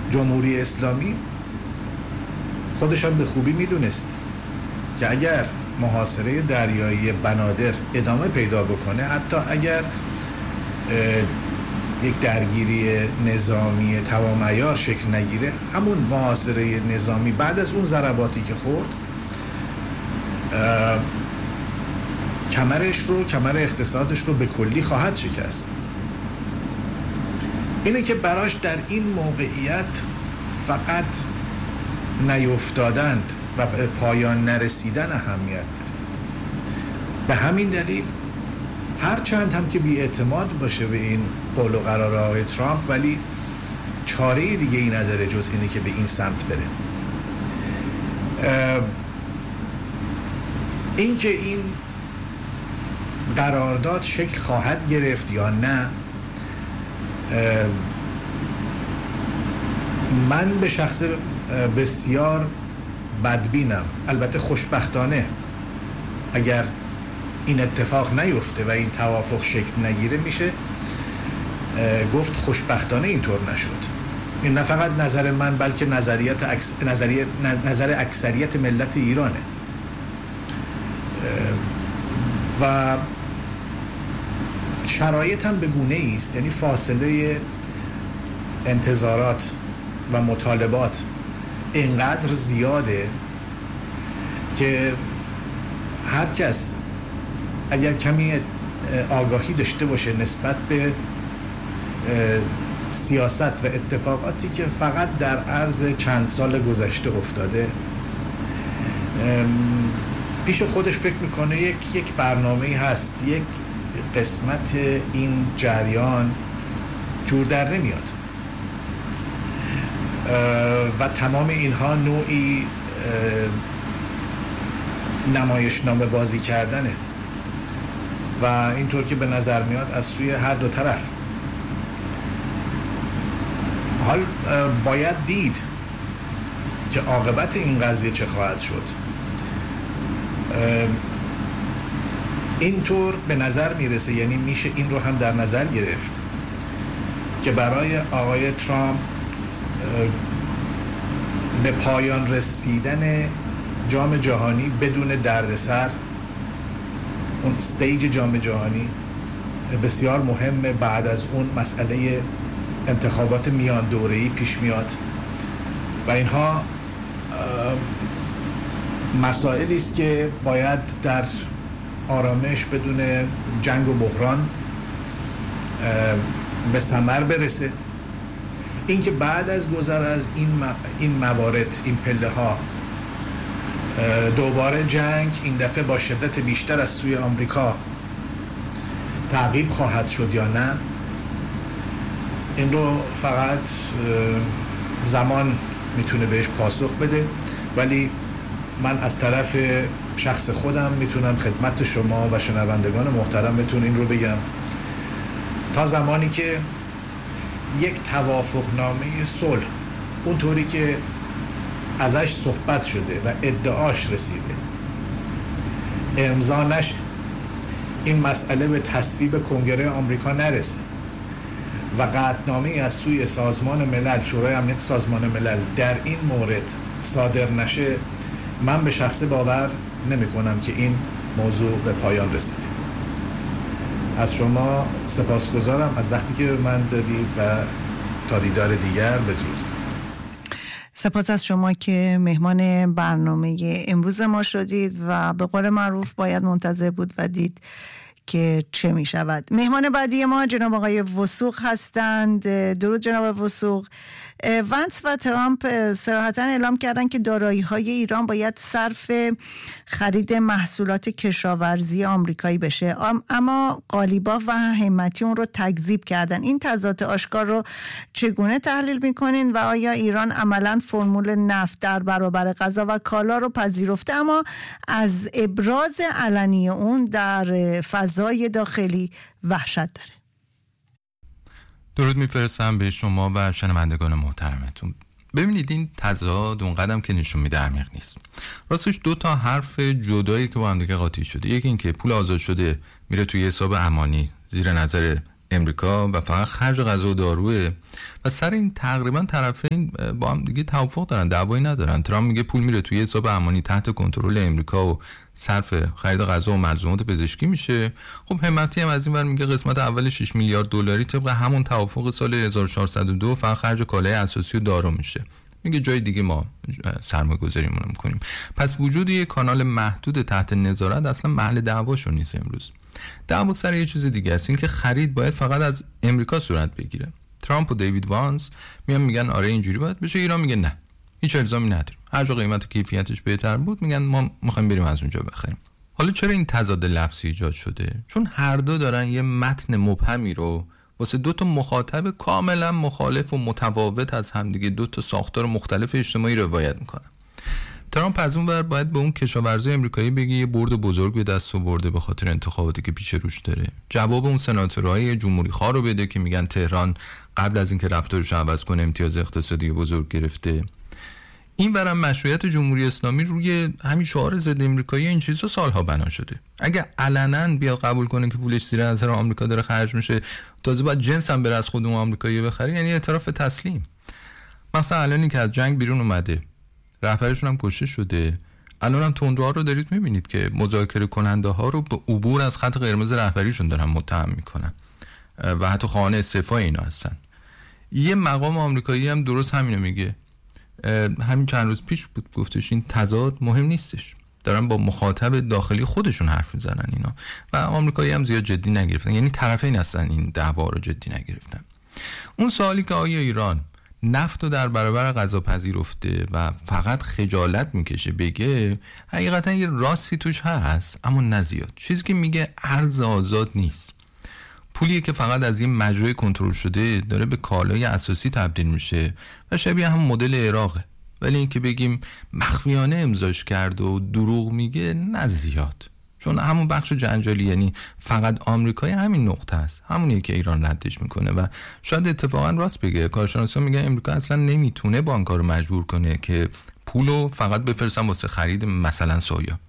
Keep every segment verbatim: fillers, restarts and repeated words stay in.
جمهوری اسلامی خودش هم به خوبی میدونست که اگر محاصره دریایی بنادر ادامه پیدا بکنه، حتی اگر یک درگیری نظامی تمام عیار شکل نگیره، همون محاصره نظامی بعد از اون ضرباتی که خورد کمرش رو، کمر اقتصادش رو به کلی خواهد شکست. اینه که براش در این موقعیت فقط نیفتادن و به پایان نرسیدن اهمیت داره. به همین دلیل هر چند هم که بی‌اعتماد باشه به این قول و قرار آقای ترامپ، ولی چاره دیگه ای نداره جز اینه که به این سمت بره. این که این قرارداد شکل خواهد گرفت یا نه، من به شخص بسیار بدبینم. البته خوشبختانه اگر این اتفاق نیفته و این توافق شکل نگیره، میشه گفت خوشبختانه اینطور نشد. این نه فقط نظر من بلکه نظریت اکس... نظریه... نظر اکثریت ملت ایرانه و شرایط هم به گونه ایست، یعنی فاصله انتظارات و مطالبات اینقدر زیاده که هر کس اگر کمی آگاهی داشته باشه نسبت به سیاست و اتفاقاتی که فقط در عرض چند سال گذشته افتاده، پیش خودش فکر میکنه یک یک برنامه‌ای هست، یک قسمت این جریان جور در نمیاد و تمام اینها نوعی نمایشنامه بازی کردنه و اینطور که به نظر میاد از سوی هر دو طرف. حال باید دید که عاقبت این قضیه چه خواهد شد. اینطور به نظر میرسه، یعنی میشه این رو هم در نظر گرفت که برای آقای ترامپ به پایان رسیدن جام جهانی بدون دردسر، اون استیج جام جهانی بسیار مهمه. بعد از اون مسئله انتخابات میان دوره‌ای پیش میاد و اینها مسائلی است که باید در آرامش بدون جنگ و بحران به ثمر برسه. اینکه بعد از گذر از این این موارد، این پله ها، دوباره جنگ این دفعه با شدت بیشتر از سوی آمریکا تعقیب خواهد شد یا نه، این رو فقط زمان میتونه بهش پاسخ بده. ولی من از طرف شخص خودم میتونم خدمت شما و شنوندگان محترمتون این رو بگم، تا زمانی که یک توافقنامه صلح اونطوری که ازش صحبت شده و ادعاش رسیده امضا نشه، این مسئله به تصویب کنگره آمریکا نرسه و قطعنامه از سوی سازمان ملل، شورای امنیت سازمان ملل در این مورد صادر نشه، من به شخص باور نمی کنم که این موضوع به پایان رسیده. از شما سپاسگزارم از وقتی که من دادید و تا دیدار دیگر بدرود. سپاس از شما که مهمان برنامه امروز ما شدید و به قول معروف باید منتظر بود و دید که چه می شود. مهمان بعدی ما جناب آقای وثوق هستند. درود جناب وثوق. ونس و ترامپ صراحتاً اعلام کردن که دارایی‌های ایران باید صرف خرید محصولات کشاورزی آمریکایی بشه، اما قالیباف و همتی اون رو تکذیب کردن. این تضاد آشکار رو چگونه تحلیل می‌کنین و آیا ایران عملاً فرمول نفت در برابر غذا و کالا رو پذیرفته اما از ابراز علنی اون در فضای داخلی وحشت داره؟ درود میفرستم به شما و شنوندگان محترمتون. ببینید این تضاد اون قدم که نشون میده عمیق نیست. راستش دو تا حرف جدایی که با هم دیگه قاطی شده. یکی این که پول آزاد شده میره توی حساب امانی زیر نظر امریکا و فقط خرج غذا و داروه و سر این تقریبا طرفین با هم دیگه توافق دارن، دعوایی ندارن. ترامپ میگه پول میره توی حساب امانی تحت کنترل امریکا و صرف خرید غذا و ملزومات پزشکی میشه. خب همتی هم از این ور میگه قسمت اول شش میلیارد دلاری طبق همون توافق سال هزار و چهارصد و دو فقط خرج کالای اساسی و دارو میشه. میگه جای دیگه ما سرمایه گذاریمون میکنیم. پس وجود یک کانال محدود تحت نظارت اصلا محل دعواشون نیست. امروز دعوا سر یه چیز دیگه است، این که خرید باید فقط از امریکا صورت بگیره. ترامپ و دیوید وانس میان میگن آره اینجوری باید بشه، ایران میگه نه، هیچ الزامی نداریم، هر جا قیمت و کیفیتش بهتر بود میگن ما میخوایم بریم از اونجا بخریم. حالا چرا این تضاد لفظی ایجاد شده؟ چون هر دو دارن یه متن مبهمی رو واسه دو تا مخاطب کاملا مخالف و متفاوت از همدیگه، دو تا ساختار مختلف اجتماعی روایت میکنن. ترامپ از اون ور باید به اون کشاورزای امریکایی بگه یه برد بزرگ به دست آورده به خاطر انتخاباتی که پیش روش داره. جواب اون سناتورهای جمهوری خواه رو بده که میگن تهران قبل از اینکه رفتارش عوض کنه امتیاز اقتصادی بزرگ گرفته. این برام مشروعیت جمهوری اسلامی روی همین شعار ضد امریکایی این چیزا سالها بنا شده. اگه علنا بیاد قبول کنه که پولش زیر نظر آمریکا داره خرج میشه، تازه باید جنس هم بره از خودمون آمریکایی بخره، یعنی اعتراف تسلیم. مثلا الانی که از جنگ بیرون اومده، رهبرشون هم کشته شده، الان هم تندروها رو دارید میبینید که مذاکره کننده ها رو به عبور از خط قرمز رهبریشون دارن متهم میکنن و حتی خواهان استعفای اینا هستن. یه مقام آمریکایی هم درست همینو میگه. همین چند روز پیش بود گفتش این تضاد مهم نیستش، دارن با مخاطب داخلی خودشون حرف میزنن اینا و آمریکایی هم زیاد جدی نگرفتن، یعنی طرفین هستن این دعوا رو جدی نگرفتن. اون سوالی که آیا ایران نفت رو در برابر غذا پذیرفته و فقط خجالت میکشه بگه، حقیقتا یه راستی توش هست اما نه زیاد. چیزی که میگه ارز آزاد نیست، پولیه که فقط از این مجرای کنترل شده داره به کالای اساسی تبدیل میشه و شبیه هم مدل عراقه. ولی این که بگیم مخفیانه امضاش کرد و دروغ میگه نه زیاد، چون همون بخش جنجالی، یعنی فقط آمریکای همین نقطه است، همونیه که ایران ردش میکنه و شاید اتفاقا راست بگه. کارشناسا میگن امریکا اصلا نمیتونه بانک‌ها رو مجبور کنه که پولو فقط بفرستن واسه خرید مثلا سویا.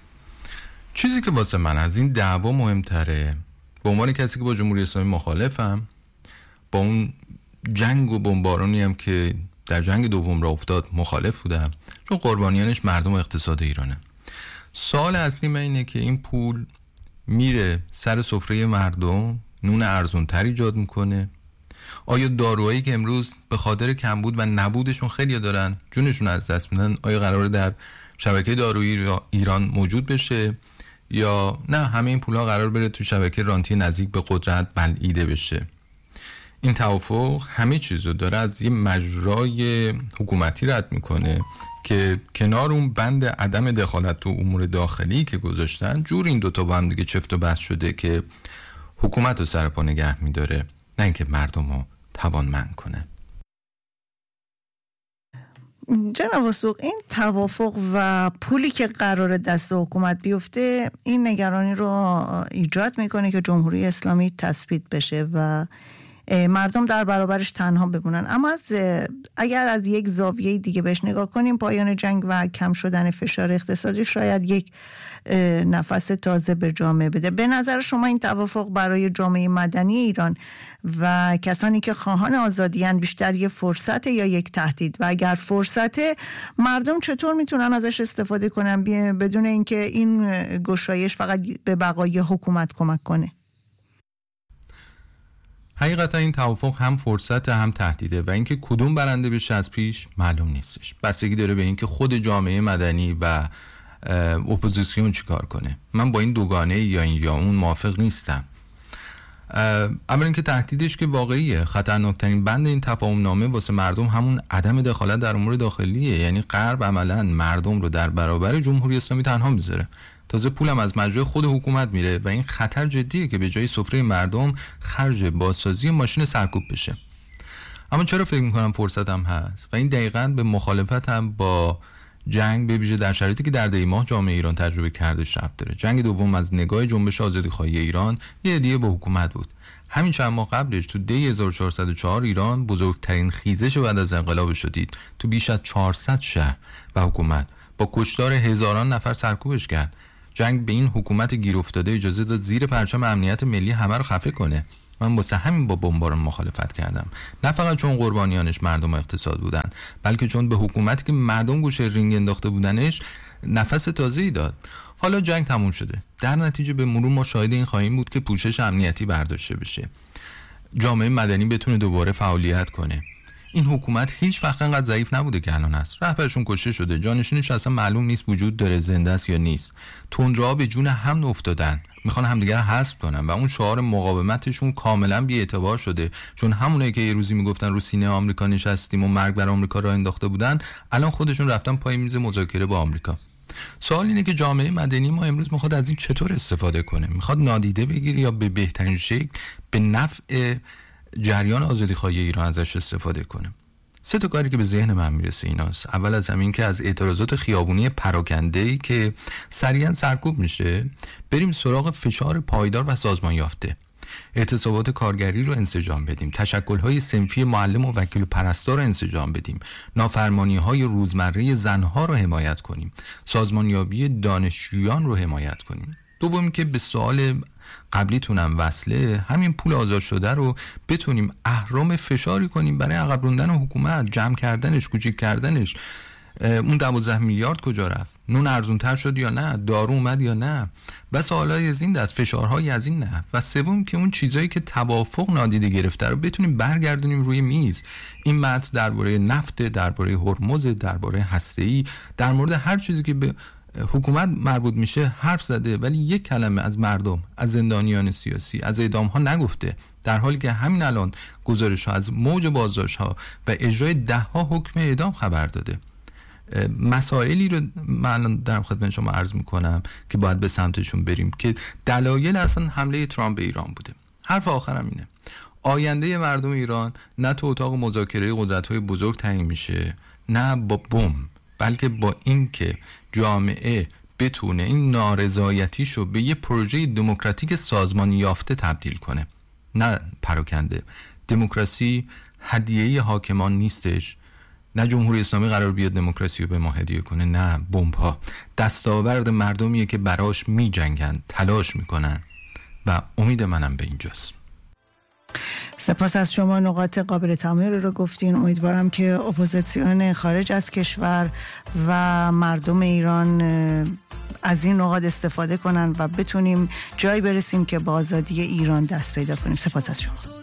چیزی که واسه من از این دعوا مهمتره، به عنوان کسی که با جمهوری اسلامی مخالفم، با اون جنگ و بمبارانی هم که در جنگ دوم را افتاد مخالف بودم، چون قربانیانش مردم و اقتصاد ایرانه. سوال اصلی من اینه که این پول میره سر سفره مردم، نون ارزونتر ایجاد میکنه. آیا داروهایی که امروز به خاطر کمبود و نبودشون خیلی دارن جونشون از دست میدن، آیا قراره در شبکه دارویی ایران موجود بشه یا نه همه این پولها قرار بره تو شبکه رانتی نزدیک به قدرت بلعیده بشه؟ این توافق همه چیزو داره از یه مجرای حکومتی رد میکنه که کنار اون بند عدم دخالت تو امور داخلی که گذاشتن، جور این دوتا با هم دیگه چفت و بست شده که حکومت رو سر پا نگه میداره، نه اینکه مردم رو توانمند کنه. جناب وثوق، این توافق و پولی که قرار دست حکومت بیفته این نگرانی رو ایجاد میکنه که جمهوری اسلامی تثبیت بشه و مردم در برابرش تنها بمونن. اما از اگر از یک زاویه دیگه بهش نگاه کنیم، پایان جنگ و کم شدن فشار اقتصادی شاید یک نفس تازه به جامعه بده. به نظر شما این توافق برای جامعه مدنی ایران و کسانی که خواهان آزادی‌اند بیشتر یک فرصت یا یک تهدید؟ و اگر فرصت، مردم چطور میتونن ازش استفاده کنن بدون اینکه این گشایش فقط به بقای حکومت کمک کنه؟ حقیقتا این توافق هم فرصت هم تهدیده و اینکه کدوم برنده بشه از پیش معلوم نیستش. بستگی داره به اینکه خود جامعه مدنی و اپوزیسیون چیکار کنه. من با این دوگانه یا این یا اون موافق نیستم. اما اینکه تهدیدش که واقعیه، خطرناکترین بند این تفاهم نامه واسه مردم همون عدم دخالت در امور داخلیه. یعنی غرب عملاً مردم رو در برابر جمهوری اسلامی تنها میذاره، تازه پولم از مجرای خود حکومت میره و این خطر جدیه که به جای سفره مردم خرج بازسازی ماشین سرکوب بشه. اما چرا فکر میکنم فرصت هم هست و این دقیقاً به مخالفت هم با جنگ به ویژه در شرایطی که در دی ماه جامعه ایران تجربه کردش ربط داره. جنگ دوم از نگاه جنبش آزادیخواهی ایران یه هدیه به حکومت بود. همین چند ماه قبلش تو دی هزار و چهارصد و چهار ایران بزرگترین خیزش بعد از انقلاب شدید. تو بیش از چهارصد شهر و حکومت با کشتار هزاران نفر سرکوبش کرد. جنگ به این حکومت گیر افتاده اجازه داد زیر پرچم امنیت ملی همه رو خفه کنه. من واسه همین با بمباران مخالفت کردم، نه فقط چون قربانیانش مردم اقتصاد بودن، بلکه چون به حکومتی که مردم گوشه رینگ انداخته بودنش نفس تازه‌ای داد. حالا جنگ تموم شده، در نتیجه به مرور ما شاهد این خواهیم بود که پوشش امنیتی برداشته بشه، جامعه مدنی بتونه دوباره فعالیت کنه. این حکومت هیچ وقت انقدر ضعیف نبوده که الان هست. رهبرشون کشته شده، جانشینش اصلا معلوم نیست وجود داره، زنده است یا نیست. تندروها به جون هم افتادن، میخوان همدیگر رو حذف کنن و اون شعار مقاومتشون کاملا بی‌اعتبار شده، چون همونایی که یه روزی میگفتن رو سینه آمریکا نشستیم و مرگ بر آمریکا را انداخته بودن، الان خودشون رفتن پای میز مذاکره با آمریکا. سوال اینه که جامعه مدنی ما امروز میخواد از این چطور استفاده کنه؟ میخواد نادیده بگیره یا به بهترین شکل به نفع جریان آزادیخواهی ایران ازش استفاده کنه؟ سه تا کاری که به ذهن من میرسه ایناست. اول از همین که از اعتراضات خیابونی پراکنده‌ای که سریعا سرکوب میشه بریم سراغ فشار پایدار و سازمان یافته. اعتصابات کارگری رو انسجام بدیم، تشکل‌های صنفی معلم و وکیل پرستار رو انسجام بدیم، نافرمانی‌های روزمره زنها رو حمایت کنیم، سازمانیابی دانشجویان رو حمایت کنیم. دوم که به سوال قبلیتونم وصله، همین پول آزاد شده رو بتونیم اهرم فشاری کنیم برای عقب راندن حکومت، جمع کردنش، کوچیک کردنش. اون دوازده میلیارد کجا رفت؟ نون ارزونتر شد یا نه؟ دارو اومد یا نه؟ بس حالای از این دست، فشارهای از این نه. و سوم که اون چیزایی که توافق نادیده گرفته رو بتونیم برگردونیم روی میز. این متن درباره نفت، درباره هرمز، درباره هسته‌ای، در مورد هر چیزی که به حکومت مربوط میشه حرف زده، ولی یک کلمه از مردم، از زندانیان سیاسی، از اعدام ها نگفته، در حالی که همین الان گزارش ها از موج بازداشت ها و اجرای ده ها حکم اعدام خبر داده. مسائلی رو من در خدمت شما عرض میکنم که باید به سمتشون بریم که دلایل اصلا حمله ترامپ به ایران بوده. حرف آخرم اینه، آینده مردم ایران نه تو اتاق مذاکره قدرت‌های بزرگ تعیین میشه، نه با بم، بلکه با این که جامعه بتونه این نارضایتیشو به یه پروژه دموکراتیک سازمان یافته تبدیل کنه، نه پراکنده. دموکراسی هدیه حاکمان نیستش، نه جمهوری اسلامی قرار بیاد دموکراسی رو به ما هدیه کنه، نه بمب‌ها. دستاورد مردمیه که براش می جنگن، تلاش میکنن و امید منم به اینجاست. سپاس از شما، نقاط قابل تمایل رو گفتین. امیدوارم که اپوزیسیون خارج از کشور و مردم ایران از این نقاط استفاده کنن و بتونیم جایی برسیم که با آزادی ایران دست پیدا کنیم. سپاس از شما.